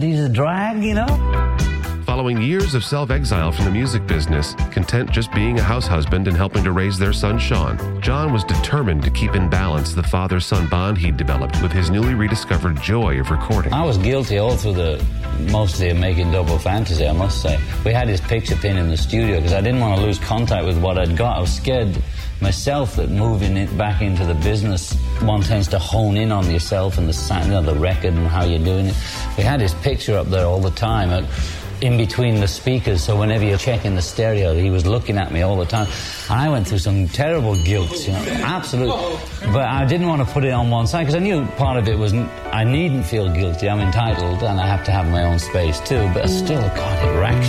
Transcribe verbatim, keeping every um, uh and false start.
He's a drag, you know? Following years of self-exile from the music business, content just being a house husband and helping to raise their son, Sean, John was determined to keep in balance the father-son bond he'd developed with his newly rediscovered joy of recording. I was guilty all through the, mostly of making Double Fantasy, I must say. We had his picture pin in the studio because I didn't want to lose contact with what I'd got. I was scared myself that moving it back into the business, one tends to hone in on yourself and the sound, you know, the record and how you're doing it. We had his picture up there all the time. It, in between the speakers, so whenever you're checking the stereo, he was looking at me all the time. And I went through some terrible guilt, you know, absolute. But I didn't want to put it on one side, because I knew part of it was, I needn't feel guilty, I'm entitled, and I have to have my own space too, but still, God, it racks